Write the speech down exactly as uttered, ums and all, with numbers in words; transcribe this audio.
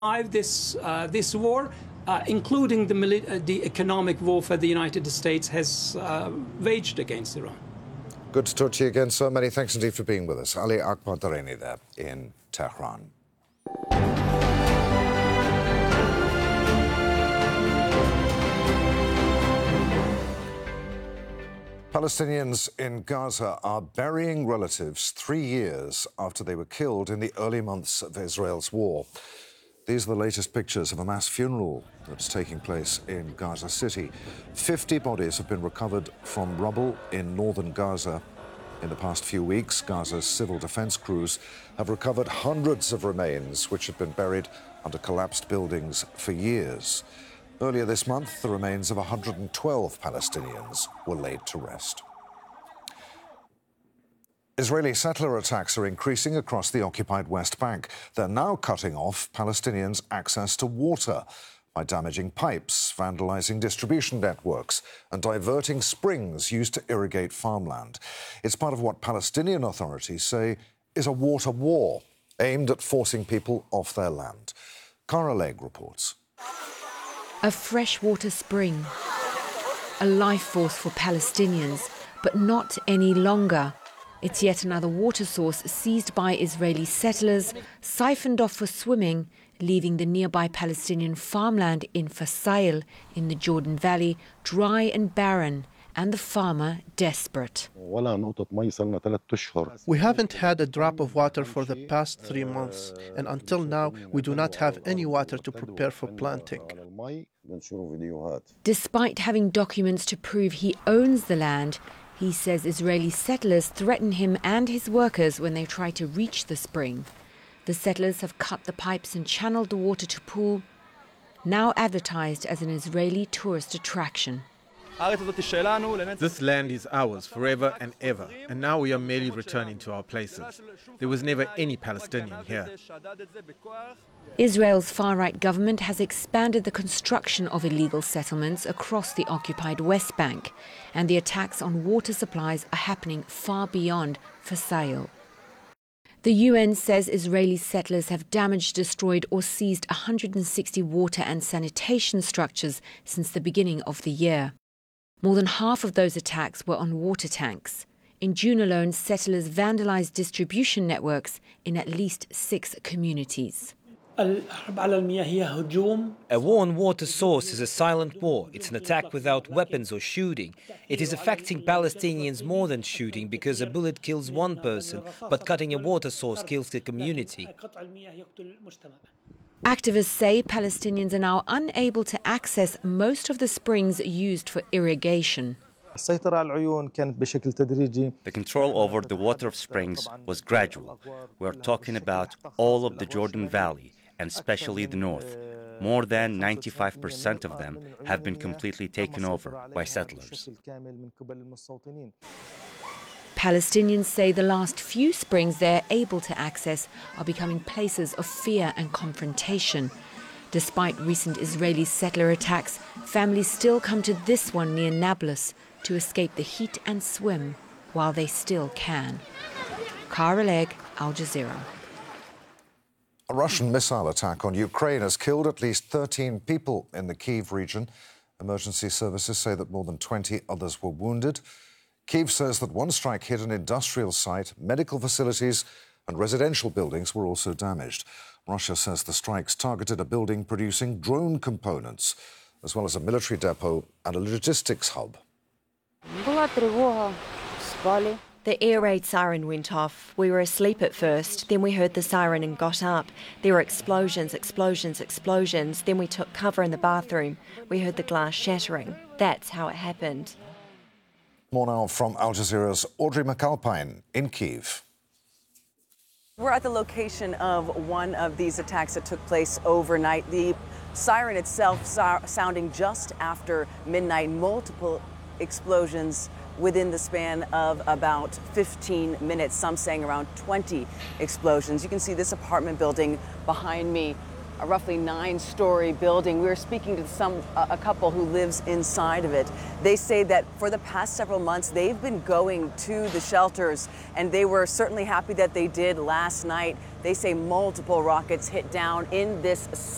survive this uh, this war, uh, including the, mili- uh, the economic warfare the United States has uh, waged against Iran. Good to talk to you again, sir. Many thanks indeed for being with us. Ali Akbar Dareni there in Tehran. Palestinians in Gaza are burying relatives three years after they were killed in the early months of Israel's war. These are the latest pictures of a mass funeral that's taking place in Gaza City. fifty bodies have been recovered from rubble in northern Gaza. In the past few weeks, Gaza's civil defense crews have recovered hundreds of remains which have been buried under collapsed buildings for years. Earlier this month, the remains of one hundred twelve Palestinians were laid to rest. Israeli settler attacks are increasing across the occupied West Bank. They're now cutting off Palestinians' access to water by damaging pipes, vandalizing distribution networks, and diverting springs used to irrigate farmland. It's part of what Palestinian authorities say is a water war aimed at forcing people off their land. Cara Legg reports. A freshwater spring, a life force for Palestinians, but not any longer. It's yet another water source seized by Israeli settlers, siphoned off for swimming, leaving the nearby Palestinian farmland in Fasail in the Jordan Valley dry and barren, and the farmer desperate. We haven't had a drop of water for the past three months, and until now we do not have any water to prepare for planting. Despite having documents to prove he owns the land, he says Israeli settlers threaten him and his workers when they try to reach the spring. The settlers have cut the pipes and channeled the water to pool, now advertised as an Israeli tourist attraction. This land is ours forever and ever, and now we are merely returning to our places. There was never any Palestinian here. Israel's far-right government has expanded the construction of illegal settlements across the occupied West Bank, and the attacks on water supplies are happening far beyond Fasail. The U N says Israeli settlers have damaged, destroyed or seized one hundred sixty water and sanitation structures since the beginning of the year. More than half of those attacks were on water tanks. In June alone, settlers vandalized distribution networks in at least six communities. A war on water source is a silent war. It's an attack without weapons or shooting. It is affecting Palestinians more than shooting because a bullet kills one person, but cutting a water source kills the community. Activists say Palestinians are now unable to access most of the springs used for irrigation. The control over the water of springs was gradual. We're talking about all of the Jordan Valley, and especially the north. More than ninety-five percent of them have been completely taken over by settlers. Palestinians say the last few springs they're able to access are becoming places of fear and confrontation. Despite recent Israeli settler attacks, families still come to this one near Nablus to escape the heat and swim while they still can. Cara Legg, Al Jazeera. A Russian missile attack on Ukraine has killed at least thirteen people in the Kyiv region. Emergency services say that more than twenty others were wounded. Kyiv says that one strike hit an industrial site, medical facilities and residential buildings were also damaged. Russia says the strikes targeted a building producing drone components, as well as a military depot and a logistics hub. The air raid siren went off. We were asleep at first, then we heard the siren and got up. There were explosions, explosions, explosions. Then we took cover in the bathroom. We heard the glass shattering. That's how it happened. More now from Al Jazeera's Audrey McAlpine in Kyiv. We're at the location of one of these attacks that took place overnight. The siren itself so- sounding just after midnight. Multiple explosions within the span of about fifteen minutes, some saying around twenty explosions. You can see this apartment building behind me, a roughly nine-story building. We were speaking to some uh, a couple who lives inside of it. They say that for the past several months, they've been going to the shelters, and they were certainly happy that they did last night. They say multiple rockets hit down in this